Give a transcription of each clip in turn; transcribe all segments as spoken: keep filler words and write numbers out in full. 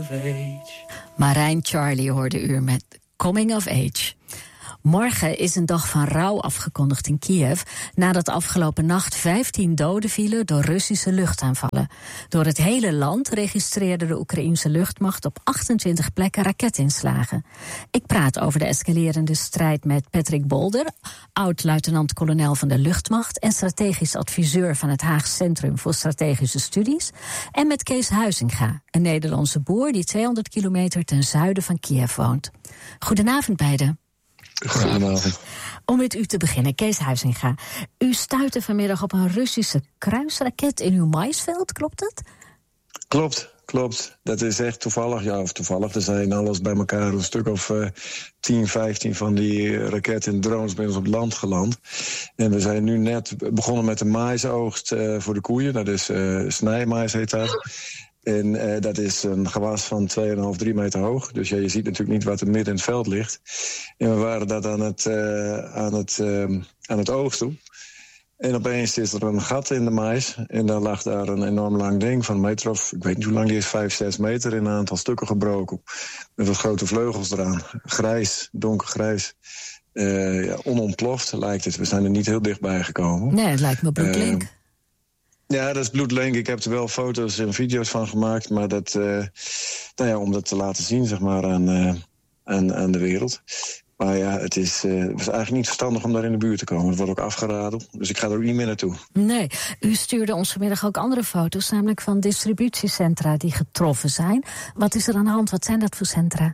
Marijn Charlie hoorde u met Coming of Age. Morgen is een dag van rouw afgekondigd in Kiev, nadat afgelopen nacht vijftien doden vielen door Russische luchtaanvallen. Door het hele land registreerde de Oekraïense luchtmacht op achtentwintig plekken raketinslagen. Ik praat over de escalerende strijd met Patrick Bolder, oud-luitenant-kolonel van de luchtmacht en strategisch adviseur van het Haags Centrum voor Strategische Studies, en met Kees Huizinga, een Nederlandse boer die tweehonderd kilometer ten zuiden van Kiev woont. Goedenavond beiden. Goedenavond. Om met u te beginnen, Kees Huizinga. U stuitte vanmiddag op een Russische kruisraket in uw maisveld, klopt dat? Klopt, klopt. Dat is echt toevallig. Ja, of toevallig. Er zijn alles bij elkaar een stuk of uh, tien, vijftien van die raketten en drones bij ons op het land geland. En we zijn nu net begonnen met de maisoogst uh, voor de koeien. Dat is uh, snijmais heet dat. En uh, dat is een gewas van twee komma vijf, drie meter hoog. Dus ja, je ziet natuurlijk niet wat er midden in het veld ligt. En we waren dat aan het, uh, aan het, uh, aan het oogsten. En opeens is er een gat in de mais. En daar lag daar een enorm lang ding van een meter of... ik weet niet hoe lang die is, vijf, zes meter... in een aantal stukken gebroken. Met wat grote vleugels eraan. Grijs, donkergrijs. Uh, ja, onontploft lijkt het. We zijn er niet heel dichtbij gekomen. Nee, het lijkt me bloedlink. Uh, Ja, dat is bloedlink. Ik heb er wel foto's en video's van gemaakt. Maar dat, uh, nou ja, om dat te laten zien, zeg maar, aan, uh, aan, aan de wereld. Maar ja, het is, uh, het is eigenlijk niet verstandig om daar in de buurt te komen. Het wordt ook afgeraden. Dus ik ga er ook niet meer naartoe. Nee, u stuurde ons vanmiddag ook andere foto's, namelijk van distributiecentra die getroffen zijn. Wat is er aan de hand? Wat zijn dat voor centra?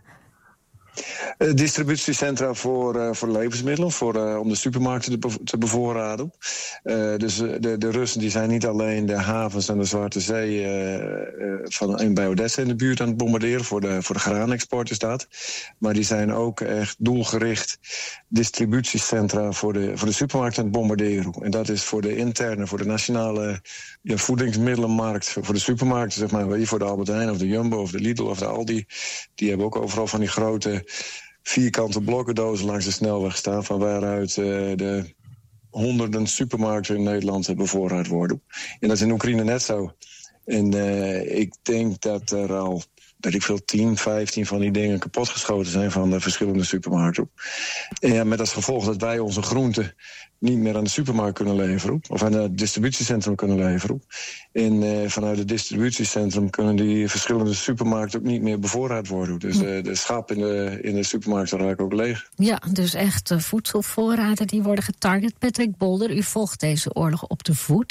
Uh, distributiecentra voor, uh, voor levensmiddelen, voor, uh, om de supermarkten te, bevo- te bevoorraden. Uh, dus uh, de, de Russen die zijn niet alleen de havens en de Zwarte Zee uh, uh, van, en bij Odessa in de buurt aan het bombarderen. Voor de, voor de graanexport is dat. Maar die zijn ook echt doelgericht distributiecentra voor de, voor de supermarkten aan het bombarderen. En dat is voor de interne, voor de nationale ja, voedingsmiddelenmarkt, voor de supermarkten, zeg maar, voor de Albert Heijn of de Jumbo of de Lidl of de Aldi. Die hebben ook overal van die grote vierkante blokkendozen langs de snelweg staan, van waaruit uh, de honderden supermarkten in Nederland bevoorraad worden. En dat is in Oekraïne net zo. En uh, ik denk dat er al, weet ik veel, tien, vijftien van die dingen kapotgeschoten zijn van de verschillende supermarkten. En ja, met als gevolg dat wij onze groenten niet meer aan de supermarkt kunnen leveren, of aan het distributiecentrum kunnen leveren. En uh, vanuit het distributiecentrum kunnen die verschillende supermarkten ook niet meer bevoorraad worden. Dus uh, de schap in de, in de supermarkten raken ook leeg. Ja, dus echt uh, voedselvoorraden die worden getarget. Patrick Bolder, u volgt deze oorlog op de voet.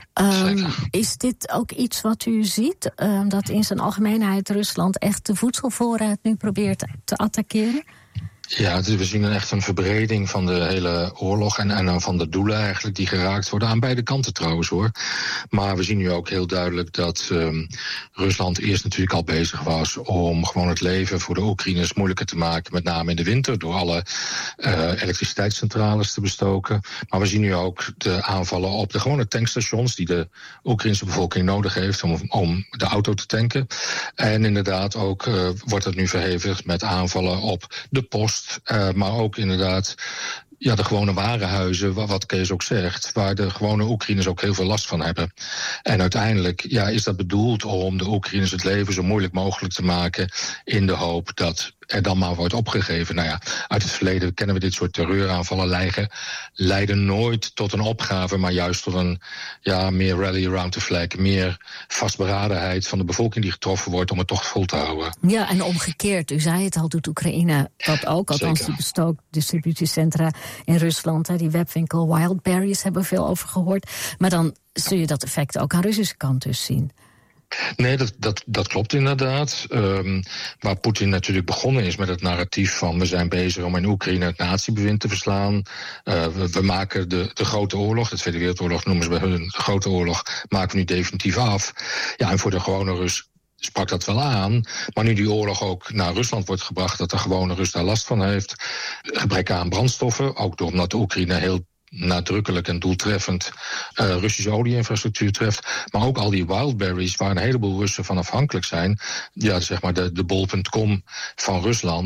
Um, is dit ook iets wat u ziet? Uh, dat in zijn algemeenheid Rusland echt de voedselvoorraad nu probeert te attackeren? Ja, dus we zien een echt een verbreding van de hele oorlog en, en van de doelen eigenlijk die geraakt worden. Aan beide kanten trouwens hoor. Maar we zien nu ook heel duidelijk dat um, Rusland eerst natuurlijk al bezig was om gewoon het leven voor de Oekraïners moeilijker te maken. Met name in de winter door alle uh, elektriciteitscentrales te bestoken. Maar we zien nu ook de aanvallen op de gewone tankstations die de Oekraïnse bevolking nodig heeft om, om de auto te tanken. En inderdaad ook uh, wordt het nu verhevigd met aanvallen op de post. Uh, maar ook inderdaad ja, de gewone warenhuizen, wat Kees ook zegt, waar de gewone Oekraïners ook heel veel last van hebben. En uiteindelijk ja, is dat bedoeld om de Oekraïners het leven zo moeilijk mogelijk te maken in de hoop dat er dan maar wordt opgegeven. Nou ja, uit het verleden kennen we dit soort terreuraanvallen leiden, leiden nooit tot een opgave, maar juist tot een ja, meer rally around the flag, meer vastberadenheid van de bevolking die getroffen wordt om het toch vol te houden. Ja, en omgekeerd, u zei het al, doet Oekraïne dat ook, althans Zeker. Die bestookt distributiecentra in Rusland, hè, die webwinkel Wildberries hebben we veel over gehoord. Maar dan zul je dat effect ook aan de Russische kant dus zien. Nee, dat, dat, dat klopt inderdaad. Um, waar Poetin natuurlijk begonnen is met het narratief van we zijn bezig om in Oekraïne het natiebewind te verslaan. Uh, we, we maken de, de grote oorlog, de Tweede Wereldoorlog noemen ze bij hun de grote oorlog, maken we nu definitief af. Ja, en voor de gewone Rus sprak dat wel aan. Maar nu die oorlog ook naar Rusland wordt gebracht, dat de gewone Rus daar last van heeft. Gebrek aan brandstoffen, ook doordat de Oekraïne heel nadrukkelijk en doeltreffend uh, Russische olie-infrastructuur treft. Maar ook al die Wildberries, waar een heleboel Russen van afhankelijk zijn. Ja, zeg maar de, de bol punt com van Rusland.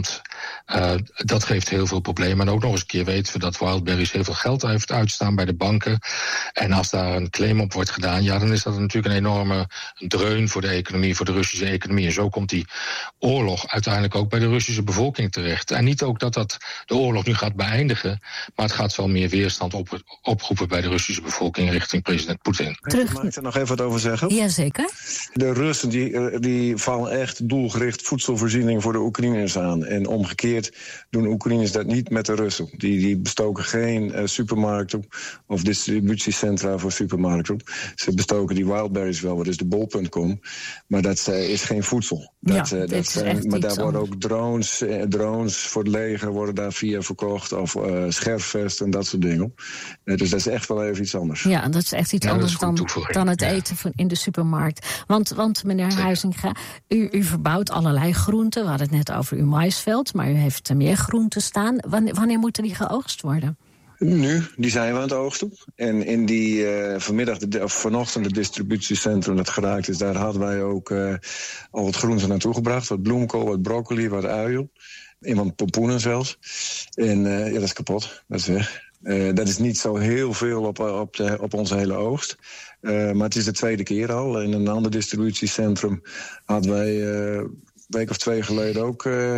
Uh, dat geeft heel veel problemen. En ook nog eens een keer weten we dat Wildberries heel veel geld heeft uitstaan bij de banken. En als daar een claim op wordt gedaan, ja, dan is dat natuurlijk een enorme dreun voor de economie, voor de Russische economie. En zo komt die oorlog uiteindelijk ook bij de Russische bevolking terecht. En niet ook dat dat de oorlog nu gaat beëindigen, maar het gaat wel meer weerstand op, oproepen bij de Russische bevolking richting president Poetin. Terug. Mag ik er nog even wat over zeggen? Jazeker. De Russen die, die vallen echt doelgericht voedselvoorziening voor de Oekraïners aan. En omgekeerd doen Oekraïners dat niet met de Russen. Die, die bestoken geen uh, supermarkten of distributiecentra voor supermarkten. Ze bestoken die Wildberries wel, wat is de bol punt com. Maar dat uh, is geen voedsel. Dat, ja, uh, dat zijn, maar daar worden ook drones, uh, drones voor het leger worden daar via verkocht. Of uh, scherfvest en dat soort dingen. Uh, dus dat is echt wel even iets anders. Ja, en dat is echt iets ja, anders dan, dan het ja. eten van in de supermarkt. Want, want meneer Zeker. Huizinga, u, u verbouwt allerlei groenten. We hadden het net over uw maisveld, maar u heeft er meer groenten staan. Wanneer, wanneer moeten die geoogst worden? Nu, die zijn we aan het oogsten. En in die uh, vanmiddag, de, of vanochtend, het distributiecentrum dat geraakt is, daar hadden wij ook uh, al wat groenten naartoe gebracht. Wat bloemkool, wat broccoli, wat uien. Iemand pompoenen zelfs. En uh, ja, dat is kapot. Dat is weg. Uh, dat is niet zo heel veel op, op, de, op onze hele oogst. Uh, maar het is de tweede keer al. In een ander distributiecentrum hadden wij uh, een week of twee geleden ook Uh,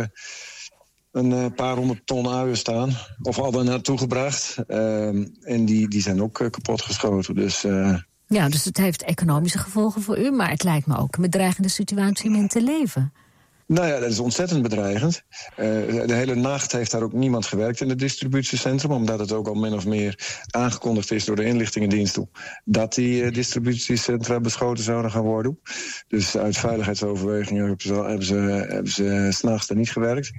een uh, paar honderd ton uien staan. Of al daar naartoe gebracht. Uh, en die, die zijn ook uh, kapot geschoten. Dus, uh... Ja, dus het heeft economische gevolgen voor u. Maar het lijkt me ook een bedreigende situatie om in te leven. Nou ja, dat is ontzettend bedreigend. Uh, de hele nacht heeft daar ook niemand gewerkt in het distributiecentrum, omdat het ook al min of meer aangekondigd is door de inlichtingendiensten dat die uh, distributiecentra beschoten zouden gaan worden. Dus uit veiligheidsoverwegingen hebben ze, hebben ze, hebben ze 's nachts er niet gewerkt.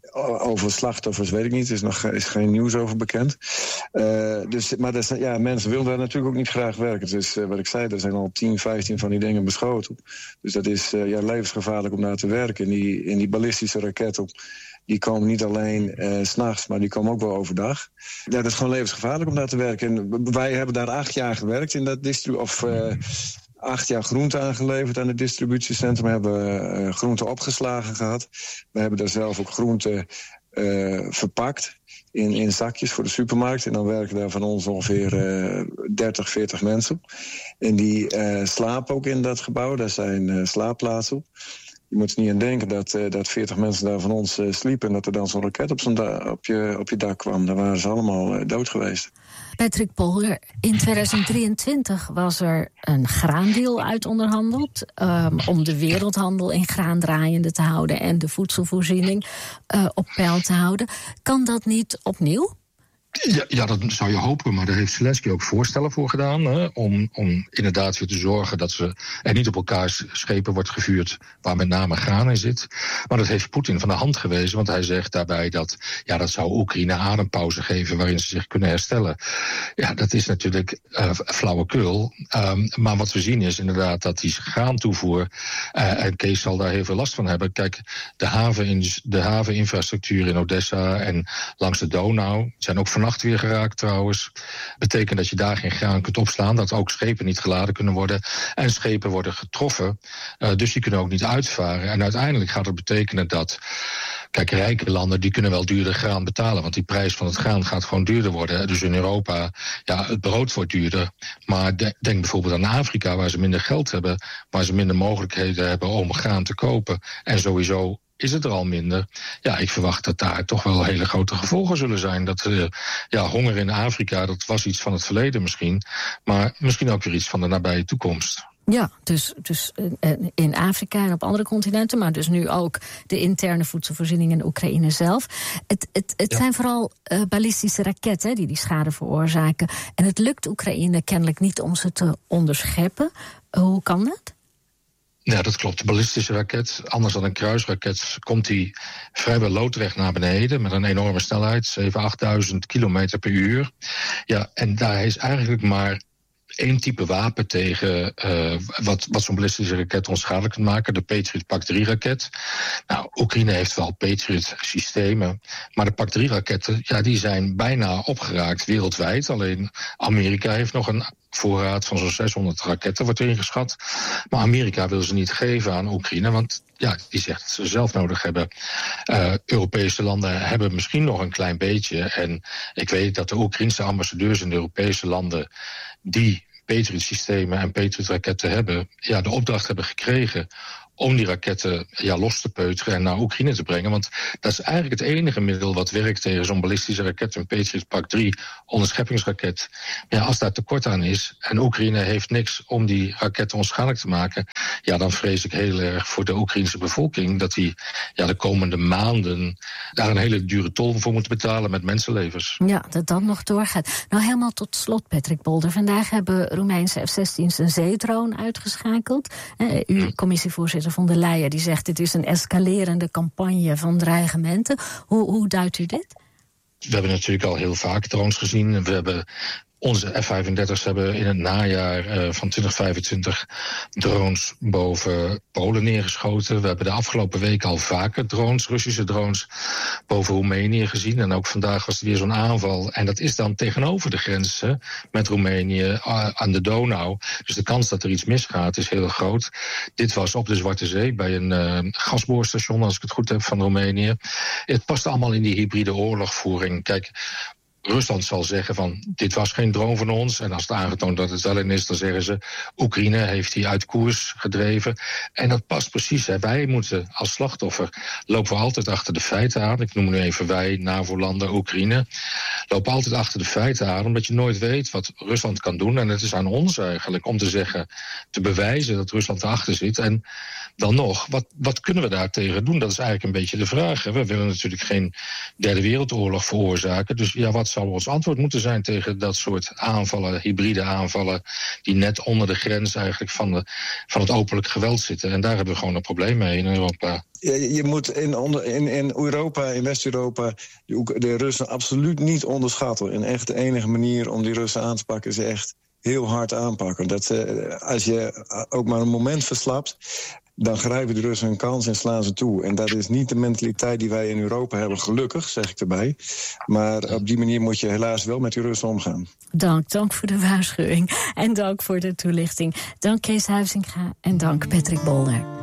Over slachtoffers weet ik niet, er is nog is geen nieuws over bekend. Uh, dus, maar dat is, ja, mensen willen daar natuurlijk ook niet graag werken. Dus uh, wat ik zei, er zijn al tien, vijftien van die dingen beschoten. Dus dat is uh, ja, levensgevaarlijk om daar te werken. En die, en die ballistische raketten, die komen niet alleen uh, 's nachts, maar die komen ook wel overdag. Ja, dat is gewoon levensgevaarlijk om daar te werken. En wij hebben daar acht jaar gewerkt in dat distru... of uh, acht jaar groente aangeleverd aan het distributiecentrum. We hebben uh, groente opgeslagen gehad. We hebben daar zelf ook groente uh, verpakt in, in zakjes voor de supermarkt. En dan werken daar van ons ongeveer uh, dertig, veertig mensen. En die uh, slapen ook in dat gebouw. Daar zijn uh, slaapplaatsen. Je moet er niet aan denken dat, uh, dat veertig mensen daar van ons uh, sliepen en dat er dan zo'n raket op, da- op, je, op je dak kwam. Dan waren ze allemaal uh, dood geweest. Patrick Polder, in tweeduizend drieëntwintig was er een graandeal uit onderhandeld Um, om de wereldhandel in graan draaiende te houden en de voedselvoorziening uh, op peil te houden. Kan dat niet opnieuw? Ja, ja, dat zou je hopen, maar daar heeft Zelensky ook voorstellen voor gedaan. Hè, om, om inderdaad weer te zorgen dat ze er niet op elkaars schepen wordt gevuurd waar met name graan in zit. Maar dat heeft Poetin van de hand gewezen, want hij zegt daarbij dat ja, dat zou Oekraïne adempauze geven waarin ze zich kunnen herstellen. Ja, dat is natuurlijk uh, flauwekul. Um, maar wat we zien is inderdaad dat die graantoevoer, uh, en Kees zal daar heel veel last van hebben. Kijk, de, haven in, de haveninfrastructuur in Odessa en langs de Donau zijn ook vannacht weer geraakt trouwens. Betekent dat je daar geen graan kunt opslaan, dat ook schepen niet geladen kunnen worden en schepen worden getroffen, uh, dus die kunnen ook niet uitvaren. En uiteindelijk gaat het betekenen dat, kijk, rijke landen die kunnen wel duurder graan betalen, want die prijs van het graan gaat gewoon duurder worden. Dus in Europa, ja, het brood wordt duurder, maar de, denk bijvoorbeeld aan Afrika, waar ze minder geld hebben, waar ze minder mogelijkheden hebben om graan te kopen en sowieso is het er al minder. Ja, ik verwacht dat daar toch wel hele grote gevolgen zullen zijn. Dat uh, ja, honger in Afrika, dat was iets van het verleden misschien, maar misschien ook weer iets van de nabije toekomst. Ja, dus, dus in Afrika en op andere continenten, maar dus nu ook de interne voedselvoorziening in Oekraïne zelf. Het, het, het ja. zijn vooral uh, ballistische raketten die die schade veroorzaken. En het lukt Oekraïne kennelijk niet om ze te onderscheppen. Uh, hoe kan dat? Ja, dat klopt. De ballistische raket, anders dan een kruisraket, komt die vrijwel loodrecht naar beneden met een enorme snelheid, zevenduizend, achtduizend kilometer per uur. Ja, en daar is eigenlijk maar één type wapen tegen uh, wat, wat zo'n ballistische raket onschadelijk kan maken, de Patriot Pak drie raket. Nou, Oekraïne heeft wel Patriot systemen, maar de Pak drie raketten, ja, die zijn bijna opgeraakt wereldwijd. Alleen Amerika heeft nog een voorraad van zo'n zeshonderd raketten, wordt er ingeschat. Maar Amerika wil ze niet geven aan Oekraïne, want ja, die zegt dat ze zelf nodig hebben. Uh, Europese landen hebben misschien nog een klein beetje. En ik weet dat de Oekraïnse ambassadeurs in de Europese landen die Patriot-systemen en Patriot-raketten hebben, ja, de opdracht hebben gekregen om die raketten ja, los te peuteren en naar Oekraïne te brengen. Want dat is eigenlijk het enige middel wat werkt tegen zo'n ballistische raket, een Patriot Pak drie onderscheppingsraket. Ja, als daar tekort aan is en Oekraïne heeft niks om die raketten onschadelijk te maken, ja, dan vrees ik heel erg voor de Oekraïnse bevolking dat die ja, de komende maanden daar een hele dure tol voor moeten betalen met mensenlevens. Ja, dat dat nog doorgaat. Nou, helemaal tot slot, Patrick Bolder. Vandaag hebben Roemeense F zestien's een zeedrone uitgeschakeld. Eh, u, commissievoorzitter von der Leyen, die zegt dit is een escalerende campagne van dreigementen. Hoe, hoe duidt u dit? We hebben natuurlijk al heel vaak drones gezien. We hebben onze F vijfendertig's hebben in het najaar uh, van twintig vijfentwintig drones boven Polen neergeschoten. We hebben de afgelopen week al vaker drones, Russische drones, boven Roemenië gezien. En ook vandaag was er weer zo'n aanval. En dat is dan tegenover de grens hè, met Roemenië uh, aan de Donau. Dus de kans dat er iets misgaat is heel groot. Dit was op de Zwarte Zee bij een uh, gasboorstation, als ik het goed heb, van Roemenië. Het past allemaal in die hybride oorlogvoering. Kijk, Rusland zal zeggen van dit was geen drone van ons. En als het aangetoond dat het wel in is, dan zeggen ze Oekraïne heeft die uit koers gedreven. En dat past precies. Hè. Wij moeten als slachtoffer lopen we altijd achter de feiten aan. Ik noem nu even wij, NAVO-landen, Oekraïne. Lopen altijd achter de feiten aan, omdat je nooit weet wat Rusland kan doen. En het is aan ons eigenlijk om te zeggen, te bewijzen dat Rusland erachter zit. En dan nog, wat, wat kunnen we daartegen doen? Dat is eigenlijk een beetje de vraag. Hè. We willen natuurlijk geen derde wereldoorlog veroorzaken. Dus ja, wat zou ons antwoord moeten zijn tegen dat soort aanvallen, hybride aanvallen, die net onder de grens eigenlijk van, de, van het openlijk geweld zitten. En daar hebben we gewoon een probleem mee in Europa. Ja, je moet in, onder, in, in Europa, in West-Europa, de, de Russen absoluut niet onderschatten. En echt de enige manier om die Russen aan te pakken is echt heel hard aanpakken. Dat, uh, als je ook maar een moment verslapt, dan grijpen de Russen hun kans en slaan ze toe. En dat is niet de mentaliteit die wij in Europa hebben, gelukkig, zeg ik erbij. Maar op die manier moet je helaas wel met die Russen omgaan. Dank, dank voor de waarschuwing en dank voor de toelichting. Dank Kees Huizinga en dank Patrick Bolder.